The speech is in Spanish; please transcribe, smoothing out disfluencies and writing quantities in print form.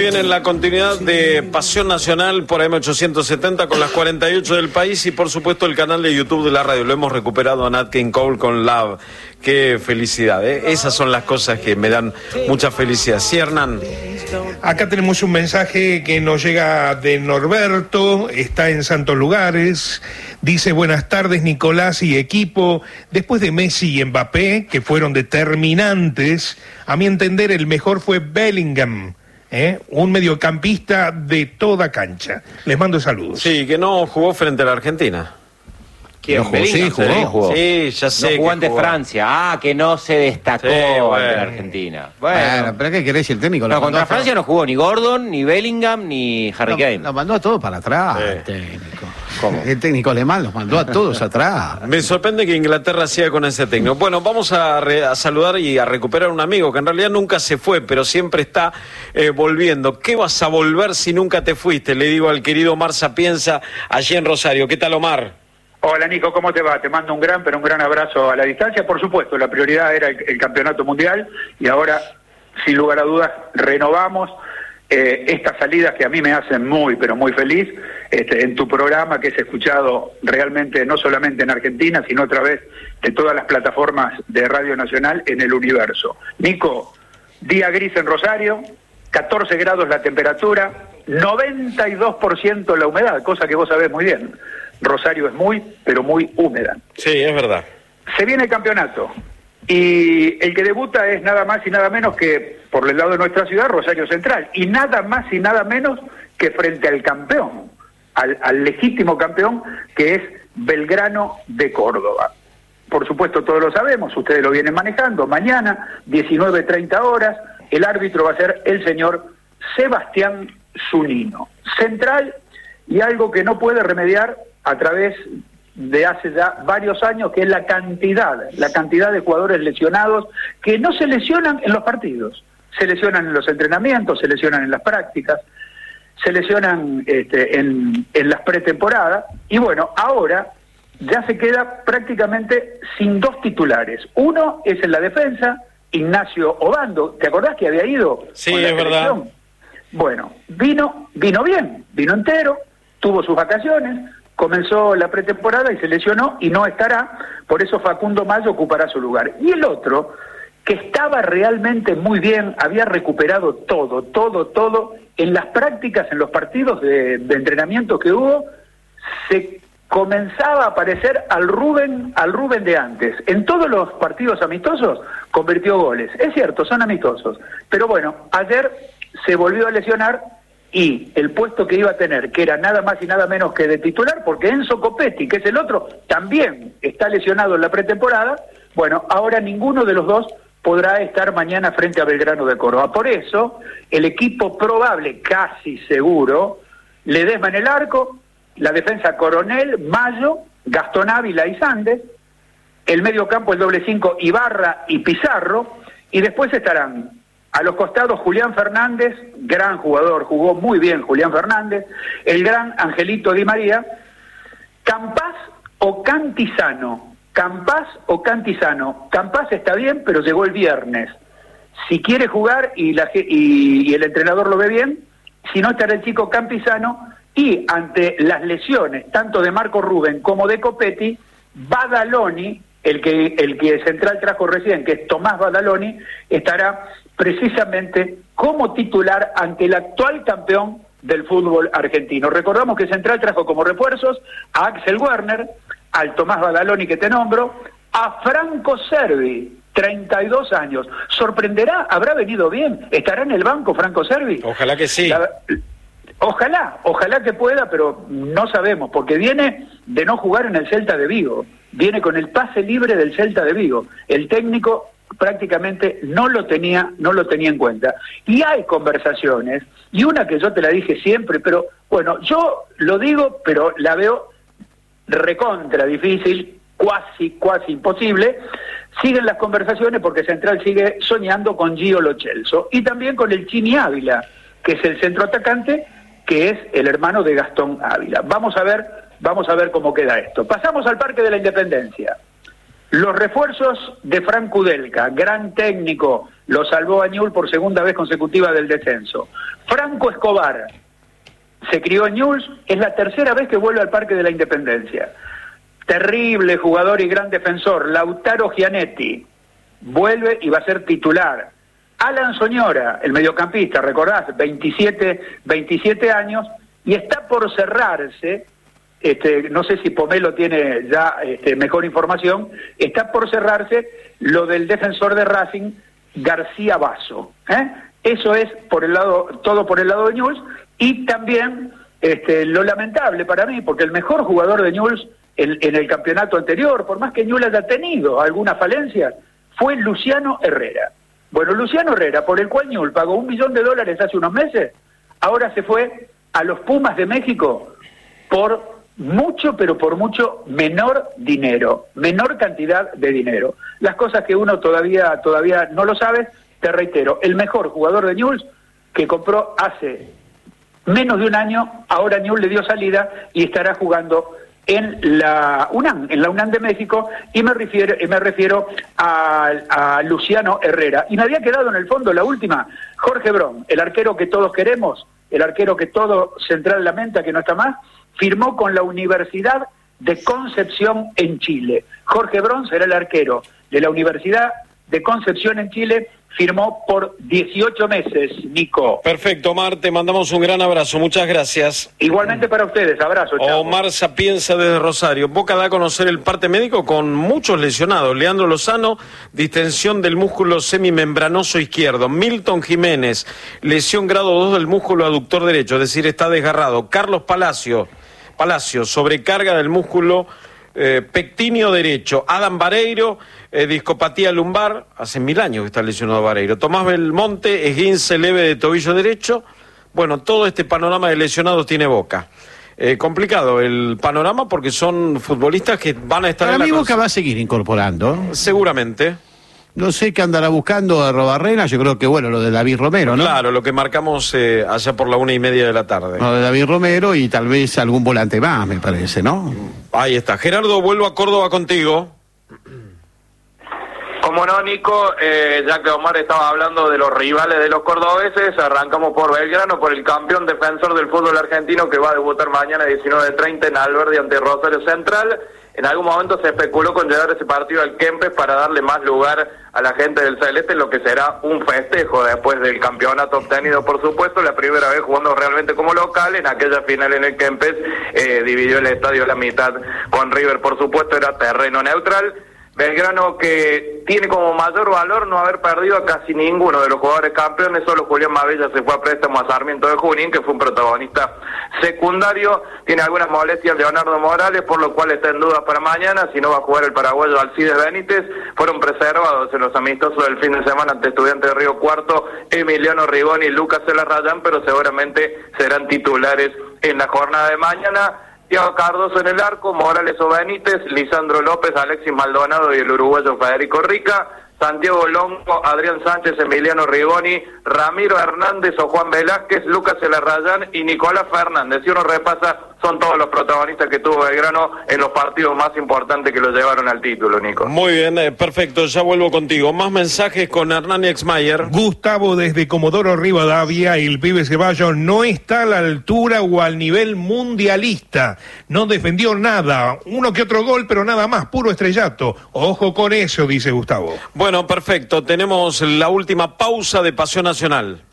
bien, en la continuidad de Pasión Nacional por AM870 con las 48 del país y por supuesto el canal de YouTube de la radio. Lo hemos recuperado a Nat King Cole con Love. Qué felicidad, ¿eh? Esas son las cosas que me dan mucha felicidad. Sí, Hernán. Acá tenemos un mensaje que nos llega de Norberto, está en Santos Lugares, dice: buenas tardes Nicolás y equipo. Después de Messi y Mbappé, que fueron determinantes, a mi entender el mejor fue Bellingham, un mediocampista de toda cancha. Les mando saludos. Sí, que no jugó frente a la Argentina. No jugó, sí, jugó. Sí, ya sé. No jugó ante Francia. Ah, que no se destacó ante la Argentina. Bueno, pero ¿qué querés si el técnico? No, contra Francia no jugó ni Gordon, ni Bellingham, ni Harry Kane. Nos mandó a todos para atrás, el técnico. ¿Cómo? El técnico alemán los mandó a todos atrás. Me sorprende que Inglaterra siga con ese técnico. Bueno, vamos a saludar y a recuperar a un amigo que en realidad nunca se fue, pero siempre está volviendo. ¿Qué vas a volver si nunca te fuiste? Le digo al querido Omar Sapienza, allí en Rosario. ¿Qué tal, Omar? Hola Nico, ¿cómo te va? Te mando un gran abrazo a la distancia. Por supuesto, la prioridad era el campeonato mundial y ahora, sin lugar a dudas, renovamos estas salidas que a mí me hacen muy, pero muy feliz, en tu programa que es escuchado realmente no solamente en Argentina, sino a través de todas las plataformas de Radio Nacional en el universo. Nico, día gris en Rosario, 14 grados la temperatura, 92% la humedad, cosa que vos sabés muy bien. Rosario es muy, pero muy húmeda. Sí, es verdad. Se viene el campeonato y el que debuta es nada más y nada menos que, por el lado de nuestra ciudad, Rosario Central, y nada más y nada menos que frente al campeón, al legítimo campeón, que es Belgrano de Córdoba. Por supuesto, todos lo sabemos, ustedes lo vienen manejando. Mañana, 19:30 horas, el árbitro va a ser el señor Sebastián Zunino. Central, y algo que no puede remediar a través de hace ya varios años, que es la cantidad de jugadores lesionados que no se lesionan en los partidos, se lesionan en los entrenamientos, se lesionan en las prácticas, se lesionan en las pretemporadas, y bueno, ahora ya se queda prácticamente sin dos titulares. Uno es en la defensa, Ignacio Obando. ¿Te acordás que había ido? Sí, es verdad. Bueno, vino bien, vino entero, tuvo sus vacaciones, comenzó la pretemporada y se lesionó y no estará, por eso Facundo Mayo ocupará su lugar. Y el otro, que estaba realmente muy bien, había recuperado todo, en las prácticas, en los partidos de entrenamiento que hubo, se comenzaba a parecer al Rubén de antes. En todos los partidos amistosos convirtió goles. Es cierto, son amistosos, pero bueno, ayer se volvió a lesionar y el puesto que iba a tener, que era nada más y nada menos que de titular, porque Enzo Copetti, que es el otro, también está lesionado en la pretemporada. Bueno, ahora ninguno de los dos podrá estar mañana frente a Belgrano de Córdoba. Por eso, el equipo probable, casi seguro, Ledesma en el arco, la defensa Coronel, Mayo, Gastón Ávila y Sandes, el medio campo el doble 5 Ibarra y Pizarro, y después estarán a los costados Julián Fernández, gran jugador, jugó muy bien Julián Fernández, el gran Angelito Di María, Campás o Cantizano. Campás está bien, pero llegó el viernes. Si quiere jugar y el entrenador lo ve bien, si no estará el chico Campizano, y ante las lesiones tanto de Marco Rubén como de Copetti, Badaloni, el que Central trajo recién, que es Tomás Badaloni, estará precisamente como titular ante el actual campeón del fútbol argentino. Recordamos que Central trajo como refuerzos a Axel Werner, al Tomás Badaloni que te nombro, a Franco Cervi, 32 años. ¿Sorprenderá? ¿Habrá venido bien? ¿Estará en el banco Franco Cervi? Ojalá que sí. Ojalá que pueda, pero no sabemos, porque viene de no jugar en el Celta de Vigo, viene con el pase libre del Celta de Vigo. El técnico prácticamente no lo tenía en cuenta. Y hay conversaciones, y una que yo te la dije siempre, pero bueno, yo lo digo, pero la veo recontra difícil, cuasi imposible. Siguen las conversaciones porque Central sigue soñando con Gio Lo Celso y también con el Chini Ávila, que es el centroatacante, que es el hermano de Gastón Ávila. Vamos a ver cómo queda esto. Pasamos al Parque de la Independencia. Los refuerzos de Frank Kudelka, gran técnico, lo salvó a Newell's por segunda vez consecutiva del descenso. Franco Escobar, se crió en Newell's, es la tercera vez que vuelve al Parque de la Independencia. Terrible jugador y gran defensor. Lautaro Gianetti, vuelve y va a ser titular. Alan Soñora, el mediocampista, recordás, 27 años, y está por cerrarse, no sé si Pomelo tiene ya mejor información, está por cerrarse lo del defensor de Racing, García Basso. Eso es todo por el lado de Newell's, y también lo lamentable para mí, porque el mejor jugador de Newell's en el campeonato anterior, por más que Newell's haya tenido alguna falencia, fue Luciano Herrera. Bueno, Luciano Herrera, por el cual Newell's pagó $1 millón hace unos meses, ahora se fue a los Pumas de México por mucho, pero por mucho menor dinero, menor cantidad de dinero. Las cosas que uno todavía no lo sabe, te reitero, el mejor jugador de Newell's que compró hace menos de un año, ahora Newell's le dio salida y estará jugando en la UNAM de México, y me refiero a Luciano Herrera. Y me había quedado en el fondo la última, Jorge Bron, el arquero que todos queremos, el arquero que todo central lamenta que no está más, firmó con la Universidad de Concepción en Chile. Jorge Bron será el arquero de la Universidad de Concepción en Chile, firmó por 18 meses, Nico. Perfecto, Omar, te mandamos un gran abrazo, muchas gracias. Igualmente para ustedes, abrazo, chao. Omar Sapienza desde Rosario. Boca da a conocer el parte médico con muchos lesionados. Leandro Lozano, distensión del músculo semimembranoso izquierdo. Milton Jiménez, lesión grado 2 del músculo aductor derecho, es decir, está desgarrado. Carlos Palacio, sobrecarga del músculo pectíneo derecho. Adam Vareiro, discopatía lumbar, hace 1000 años que está lesionado Vareiro. Tomás Belmonte, esguince leve de tobillo derecho. Bueno, todo este panorama de lesionados tiene Boca. Complicado el panorama porque son futbolistas que van a estar Para mí Boca va a seguir incorporando. Seguramente. No sé qué andará buscando a Robarrena, yo creo que lo de David Romero, ¿no? Claro, lo que marcamos allá por la 1:30 de la tarde. Lo de David Romero y tal vez algún volante más, me parece, ¿no? Ahí está. Gerardo, vuelvo a Córdoba contigo. Como no, Nico, ya que Omar estaba hablando de los rivales de los cordobeses, arrancamos por Belgrano, por el campeón defensor del fútbol argentino que va a debutar mañana a 19:30 en Alberdi ante Rosario Central. En algún momento se especuló con llevar ese partido al Kempes para darle más lugar a la gente del Celeste en lo que será un festejo después del campeonato obtenido, por supuesto, la primera vez jugando realmente como local. En aquella final en el Kempes dividió el estadio a la mitad con River, por supuesto, era terreno neutral. Belgrano que tiene como mayor valor no haber perdido a casi ninguno de los jugadores campeones, solo Julián Mabella se fue a préstamo a Sarmiento de Junín, que fue un protagonista secundario. Tiene algunas molestias Leonardo Morales, por lo cual está en duda para mañana, si no va a jugar el paraguayo Alcides Benítez. Fueron preservados en los amistosos del fin de semana ante Estudiantes de Río Cuarto, Emiliano Rigoni y Lucas Celarrayán, pero seguramente serán titulares en la jornada de mañana. Thiago Cardoso en el arco, Morales o Benítez, Lisandro López, Alexis Maldonado y el uruguayo Federico Rica, Santiago Longo, Adrián Sánchez, Emiliano Rigoni, Ramiro Hernández o Juan Velázquez, Lucas Celarrayán y Nicolás Fernández. Si uno repasa, son todos los protagonistas que tuvo Belgrano en los partidos más importantes que lo llevaron al título, Nico. Muy bien, perfecto, ya vuelvo contigo. Más mensajes con Hernán Exmayer. Gustavo desde Comodoro Rivadavia, el pibe Ceballos no está a la altura o al nivel mundialista. No defendió nada, uno que otro gol, pero nada más, puro estrellato. Ojo con eso, dice Gustavo. Bueno, perfecto, tenemos la última pausa de Pasión Nacional.